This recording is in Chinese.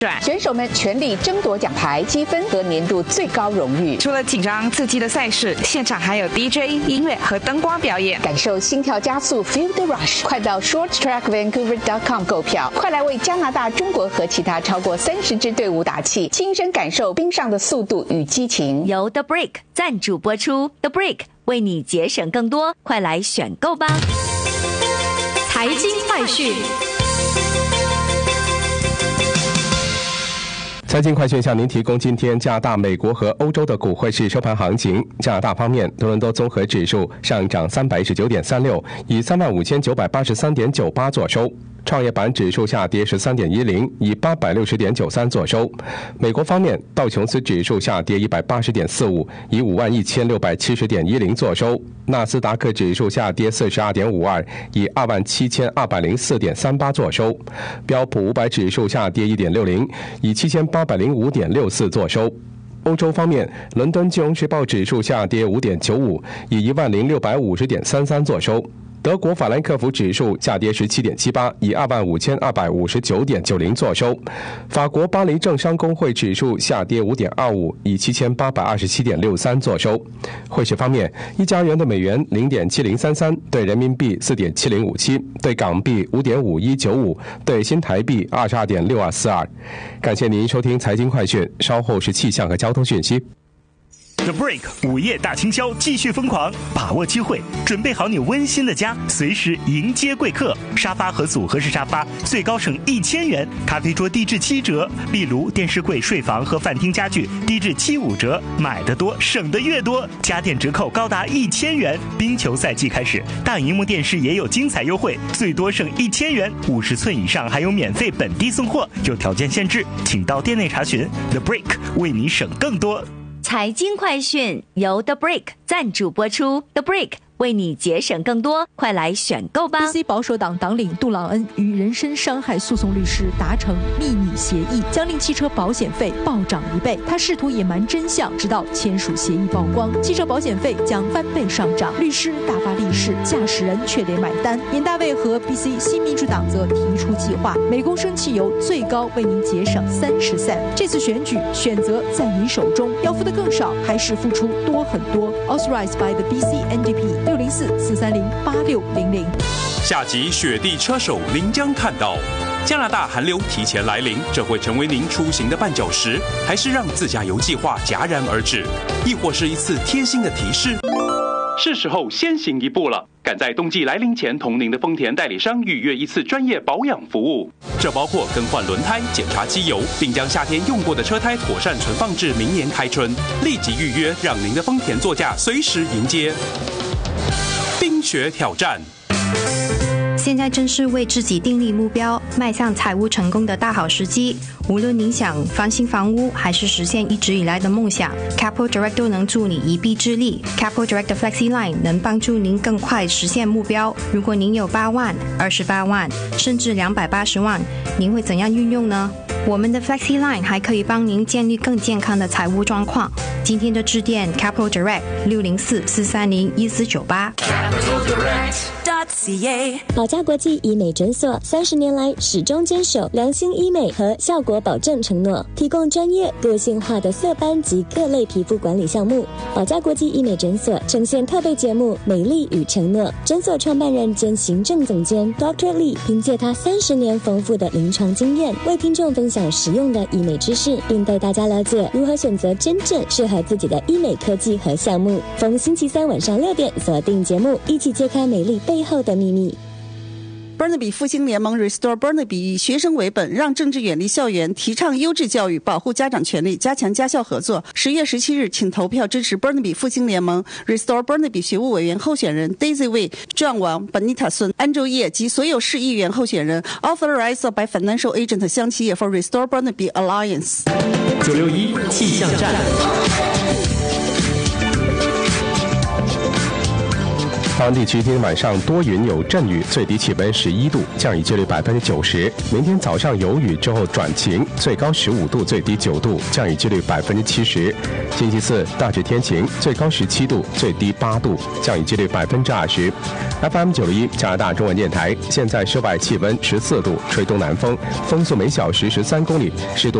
选手们全力争夺奖牌，积分和年度最高荣誉。 除了紧张刺激的赛事，现场还有 DJ 音乐和灯光表演， 感受心跳加速 ，Feel the rush。快到 shorttrackvancouver.com 购票，快来为加拿大、中国和其他超过30支队伍打气，亲身感受冰上的速度与激情。 由 The Break 赞助播出 ，The Break 为你节省更多，快来选购吧！ 财经快讯。 财经快讯向您提供今天加拿大、美国和欧洲的股汇市收盘行情。加拿大方面，多伦多综合指数上涨319.36，以35983.98作收。创业板指数下跌13.10，以860.93作收。美国方面，道琼斯指数下跌180.45，以51670.10作收。纳斯达克指数下跌42.52，以27204.38作收。标普500指数下跌1.60，以7805.64作收。欧洲方面，伦敦金融时报指数下跌5.95，以10650.33作收。德国法兰克福指数下跌17.78，以25259.90作收。法国巴黎政商工会指数下跌5.25，以7827.63作收。汇市方面，一加元对美元0.7033，对人民币4.7057，对港币5.5195，对新台币22.6242。感谢您收听财经快讯，稍后是气象和交通讯息。 The Break 午夜大清销继续疯狂，把握机会，准备好你温馨的家，随时迎接贵客。沙发和组合式沙发最高省1000元，咖啡桌低至7折，壁炉、电视柜、睡房和饭厅家具低至75折，买得多省得越多。家电折扣高达1000元。冰球赛季开始，大荧幕电视也有精彩优惠，最多省1000元，50寸以上还有免费本地送货，有条件限制，请到店内查询。The Break 为你省更多。 财经快讯由 The Break 赞助播出 ，The Break 为你节省更多，快来选购吧。 BC 保守党党领杜朗恩与人身伤害诉讼律师达成秘密协议，将令汽车保险费暴涨1倍。他试图隐瞒真相，直到签署协议曝光，汽车保险费将翻倍上涨。律师大发利市，驾驶人却得买单。严大卫和 BC 新民主党则提出计划，每公升汽油最高为您节省30 cent。这次选举选择在您手中，要付的更少，还是付出多很多 ？Authorized by the BC NDP604-430-8600。 下集雪地车手您将看到，加拿大寒流提前来临，这会成为您出行的绊脚石，还是让自驾游计划戛然而止，亦或是一次贴心的提示？是时候先行一步了，赶在冬季来临前同您的丰田代理商预约一次专业保养服务，这包括更换轮胎、检查机油，并将夏天用过的车胎妥善存放至明年开春。立即预约，让您的丰田座驾随时迎接冰雪挑战。 现在正是为自己订立目标、迈向财务成功的大好时机。无论您想翻新房屋，还是实现一直以来的梦想， Capital Direct 都能助你一臂之力。Capital Direct 的 Flexi Line 能帮助您更快实现目标。如果您有8万、28万，甚至280万，您会怎样运用呢？我们的 Flexi Line 还可以帮您建立更健康的财务状况。今天就致电 Capital Direct 604-430-1498。 保家国际医美诊所30年来始终坚守良心医美和效果保证承诺，提供专业个性化的色斑及各类皮肤管理项目。保家国际医美诊所呈现特别节目《美丽与承诺》，诊所创办人兼行政总监 Dr. Lee 凭借他30年丰富的临床经验，为听众分享实用的医美知识，并带大家了解如何选择真正适合自己的医美科技和项目。逢星期3晚上6点锁定节目，一起揭开美丽背后的秘密。 Burnaby 复兴联盟 Restore Burnaby 以学生为本，让政治远离校园，提倡优质教育，保护家长权利，加强家校合作。10月17日，请投票支持 Burnaby 复兴联盟 Restore Burnaby 学务委员候选人 Daisy Wei、John Wang、Benita Sun、Andrew Ye 及所有市议员候选人 Authorized by Financial Agent 相企业 for Restore Burnaby Alliance。 961气象站。 台湾地区今天晚上多云有阵雨，最低气温11度，降雨几率90%。明天早上有雨之后转晴，最高15度，最低9度，降雨几率70%。星期四大致天晴，最高17度，最低8度，降雨几率20%。FM 91加拿大中文电台，现在室外气温14度，吹东南风，风速每小时13公里，湿度